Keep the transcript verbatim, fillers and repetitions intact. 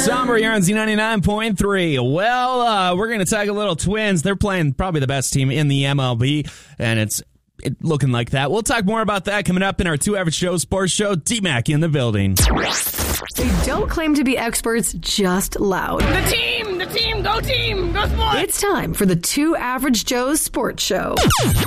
Somber here on Z ninety-nine point three. Well, uh, we're going to talk a little Twins. They're playing probably the best team in the M L B, and it's it looking like that. We'll talk more about that coming up in our Two Average Joe Sports Show. D-Mac in the building. They don't claim to be experts, just loud. The team! The team! Go team! Go sports! It's time for the Two Average Joe's Sports Show.